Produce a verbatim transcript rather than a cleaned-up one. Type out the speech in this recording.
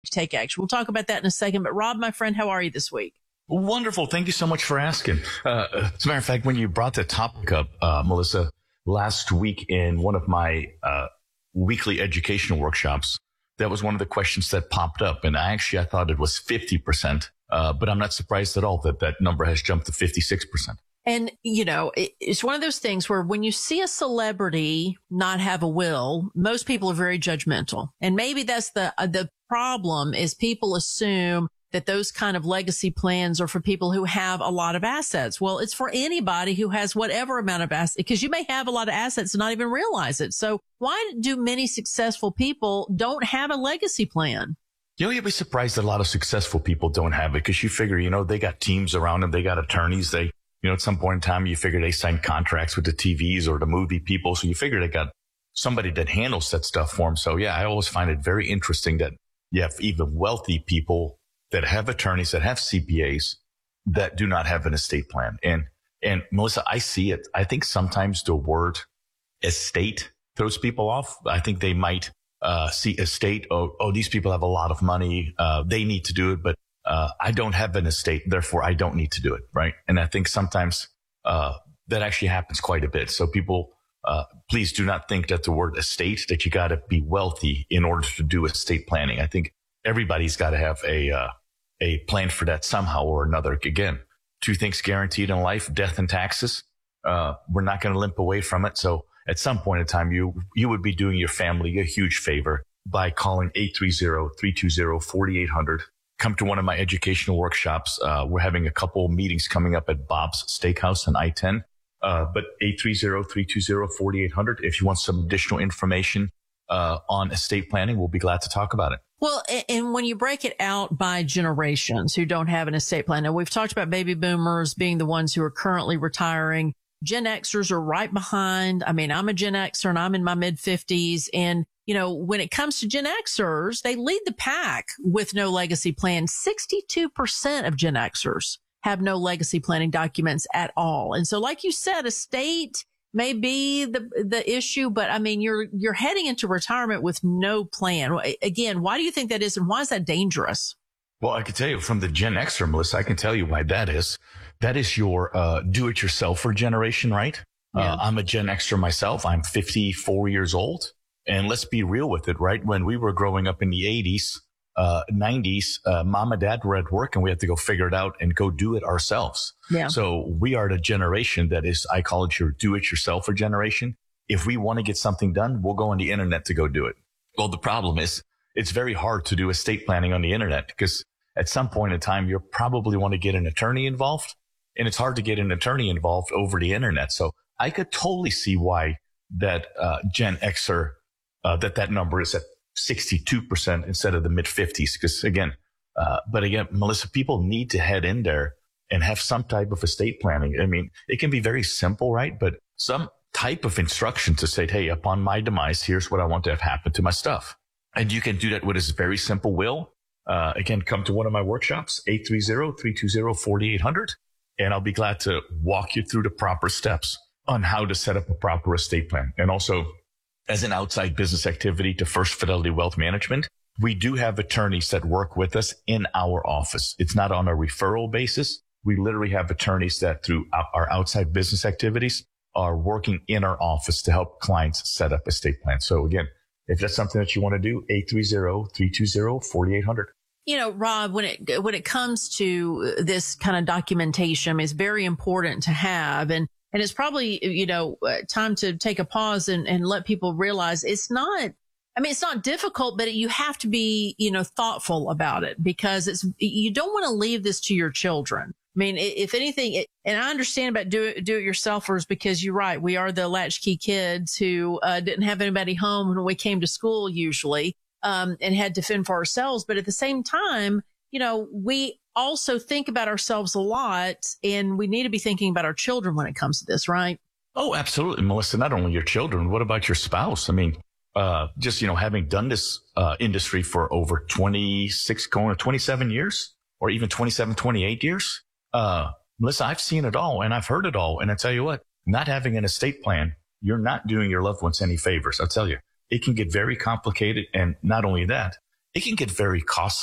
to take action. We'll talk about that in a second. But Rob, my friend, how are you this week? Wonderful. Thank you so much for asking. Uh, as a matter of fact, when you brought the topic up, uh, Melissa, last week in one of my uh, weekly educational workshops, that was one of the questions that popped up. And I actually, I thought it was fifty percent, uh, but I'm not surprised at all that that number has jumped to fifty-six percent. And, you know, it, it's one of those things where when you see a celebrity not have a will, most people are very judgmental. And maybe that's the, uh, the problem is people assume that those kind of legacy plans are for people who have a lot of assets. Well, it's for anybody who has whatever amount of assets, because you may have a lot of assets and not even realize it. So why do many successful people don't have a legacy plan? You know, you'd be surprised that a lot of successful people don't have it, because you figure, you know, they got teams around them. They got attorneys. They, you know, at some point in time, you figure they signed contracts with the T Vs or the movie people. So you figure they got somebody that handles that stuff for them. So yeah, I always find it very interesting that you have even wealthy people that have attorneys, that have C P As that do not have an estate plan. And, and Melissa, I see it. I think sometimes the word estate throws people off. I think they might, uh, see estate. Oh, oh, these people have a lot of money. Uh, they need to do it, but, uh, I don't have an estate. Therefore I don't need to do it. Right. And I think sometimes, uh, that actually happens quite a bit. So people, uh, please do not think that the word estate, that you got to be wealthy in order to do estate planning. I think everybody's got to have a, uh, a plan for that somehow or another. Again, two things guaranteed in life, death and taxes. Uh, we're not going to limp away from it. So at some point in time, you, you would be doing your family a huge favor by calling eight three zero, three two zero, four eight zero zero. Come to one of my educational workshops. Uh, we're having a couple meetings coming up at Bob's Steakhouse on I ten. Uh, but eight three zero, three two zero, four eight zero zero. If you want some additional information, uh, on estate planning, we'll be glad to talk about it. Well, and when you break it out by generations who don't have an estate plan, now we've talked about baby boomers being the ones who are currently retiring. Gen Xers are right behind. I mean, I'm a Gen Xer and I'm in my mid fifties. And, you know, when it comes to Gen Xers, they lead the pack with no legacy plan. sixty-two percent of Gen Xers have no legacy planning documents at all. And so, like you said, estate may be the the issue, but I mean, you're you're heading into retirement with no plan. Again, why do you think that is, and why is that dangerous? Well, I can tell you from the Gen Xer, Melissa, I can tell you why that is. That is your uh do-it-yourselfer generation, right? Yeah. Uh, I'm a Gen Xer myself. I'm fifty-four years old. And let's be real with it, right? When we were growing up in the eighties, uh, nineties, uh, mom and dad were at work and we had to go figure it out and go do it ourselves. Yeah. So we are the generation that is, I call it your do-it-yourselfer generation. If we want to get something done, we'll go on the internet to go do it. Well, the problem is it's very hard to do estate planning on the internet because at some point in time, you probably want to get an attorney involved, and it's hard to get an attorney involved over the internet. So I could totally see why that, uh, Gen Xer, uh, that that number is at sixty-two percent instead of the mid fifties. Cause again, uh, but again, Melissa, people need to head in there and have some type of estate planning. I mean, it can be very simple, right? But some type of instruction to say, hey, upon my demise, here's what I want to have happen to my stuff. And you can do that with a very simple will. Uh, again, come to one of my workshops, eight three zero, three two zero, four eight zero zero. And I'll be glad to walk you through the proper steps on how to set up a proper estate plan. And also, as an outside business activity to First Fidelity Wealth Management, we do have attorneys that work with us in our office. It's not on a referral basis. We literally have attorneys that through our outside business activities are working in our office to help clients set up estate plans. So again, if that's something that you want to do, eight three zero, three two zero, four eight zero zero. You know, Rob, when it, when it comes to this kind of documentation, it's very important to have. And, and it's probably, you know, time to take a pause and, and let people realize it's not, I mean, it's not difficult, but you have to be, you know, thoughtful about it because it's, you don't want to leave this to your children. I mean, if anything, it, and I understand about do it, do it yourselfers because you're right. We are the latchkey kids who uh, didn't have anybody home when we came to school usually, um, and had to fend for ourselves. But at the same time, you know, we also think about ourselves a lot and we need to be thinking about our children when it comes to this, right? Oh, absolutely, Melissa. Not only your children, what about your spouse? I mean, uh, just, you know, having done this, uh, industry for over twenty-six, going to twenty-seven years or even twenty-seven, twenty-eight years. Uh, Melissa, I've seen it all and I've heard it all. And I tell you what, not having an estate plan, you're not doing your loved ones any favors. I'll tell you, it can get very complicated. And not only that, it can get very costly.